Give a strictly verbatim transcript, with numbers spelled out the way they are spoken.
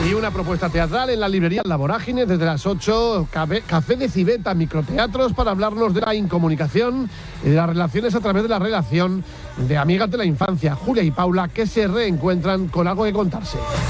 Y una propuesta teatral en la librería La Vorágine desde las ocho, Café, Café de Civeta, microteatros para hablarnos de la incomunicación y de las relaciones a través de la relación de amigas de la infancia, Julia y Paula, que se reencuentran con algo que contarse.